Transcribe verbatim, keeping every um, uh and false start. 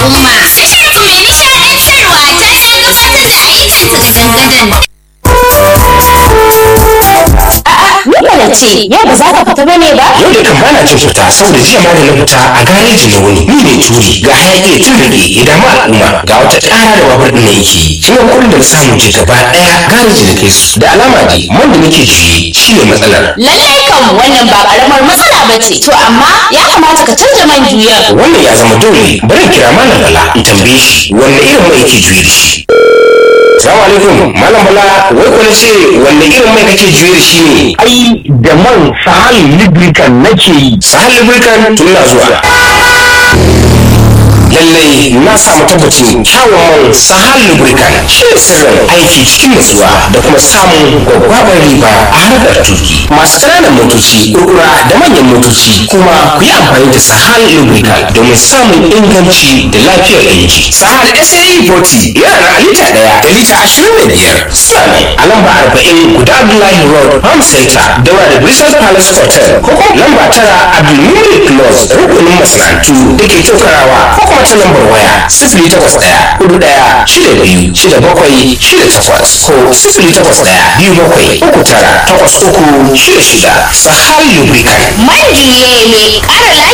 al'umma. Tashar ku mai nishaɗantarwa ta sha gabatar da ayyukanta gadan-gadan. A'a, ni ce yau ba za ka fita bane ba? Yau da kan bana cin fita saboda jiya ma da na fita a gareji na wuni. Ni ne turi ga hayaki ya turbe ya damu al'umma ga wata ƙara da babur ɗin yake. Shi ne kullum da samun je gaba ɗaya gareji da kai su. Da alama dai man da nake juye shi ne matsalar. Lallai kan wannan ba ƙaramar matsala ba ce. To amma ya kamata ka canza man juyar. Wannan ya zama dole bari kira Malam Bala in tambaye shi wanne irin mai yake juye da shi. Salamu alaikum Malam Bala, wai ko ce wanne irin mai kake juye da shi ne? Ai da man Sahal Lubricant nake yi. Sahal Lubricant tun na zuwa. Lallai na samu tabbacin kyawun man Sahal Lubricant shi ne sirrin aiki cikin nutsuwa da kuma samun gwaggwabar riba a harkar tuki. Masu ƙananan motoci, kurkura da manyan motoci kuma ku yi amfani da Sahal Lubricant domin samun inganci da lafiyar inji. Sahal S A E forty yana da lita ɗaya da lita ashirin da biyar. Suna ne a lamba arba'in guda Abdullahi Road, Farm Center, daura da Bristol Palace Hotel, ko kuma lamba tara Abdulmumin Close, rukunin masana'antu da ke tokarawa, ko kuma ta lambar waya sifili takwas ɗaya hudu ɗaya shida biyu shida bakwai shida takwas ko sifili takwas ɗaya biyu bakwai uku tara takwas uku shida shida. Sahal Lubricant. Man juye mai ƙara